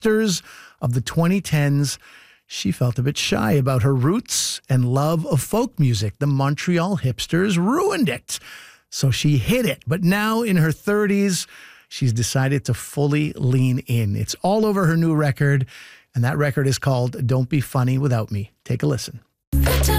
hipsters of the 2010s, she felt a bit shy about her roots and love of folk music. The Montreal hipsters ruined it. So she hid it. But now in her 30s, she's decided to fully lean in. It's all over her new record, and that record is called Don't Be Funny Without Me. Take a listen.